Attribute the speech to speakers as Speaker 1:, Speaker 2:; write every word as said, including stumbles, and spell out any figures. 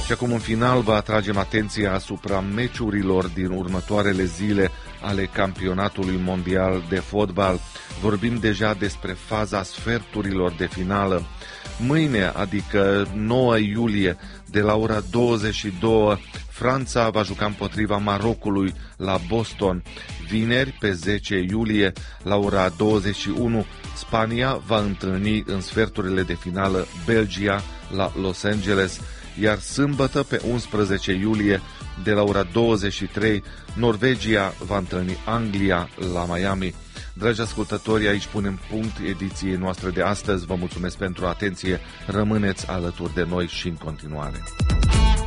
Speaker 1: Și acum în final vă atragem atenția asupra meciurilor din următoarele zile ale campionatului mondial de fotbal. Vorbim deja despre faza sferturilor de finală. Mâine, adică nouă iulie, de la ora douăzeci și două, Franța va juca împotriva Marocului la Boston. Vineri, pe zece iulie, la ora douăzeci și unu, Spania va întâlni în sferturile de finală Belgia la Los Angeles, iar sâmbătă, pe unsprezece iulie, de la ora douăzeci și trei, Norvegia va întâlni Anglia la Miami. Dragi ascultători, aici punem punct ediției noastre de astăzi. Vă mulțumesc pentru atenție. Rămâneți alături de noi și în continuare.